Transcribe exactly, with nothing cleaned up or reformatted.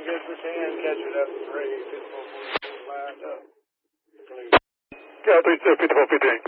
good for ten, catch it up to three, fifty-four, lined up. Yeah, three two, fifty-four, fifteen.